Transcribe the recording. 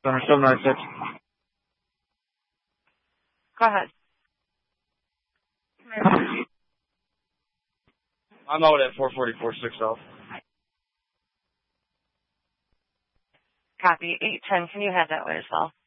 Center 796. Go ahead. I'm out at 444 South. Copy. 810. Can you head that way as well?